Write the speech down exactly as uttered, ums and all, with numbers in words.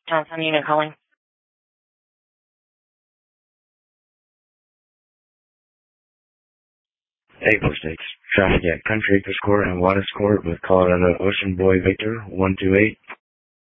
Johnson Unit calling. April States. Traffic at Country Acres Court and Wattis Court with Colorado Ocean Boy Victor one two eight.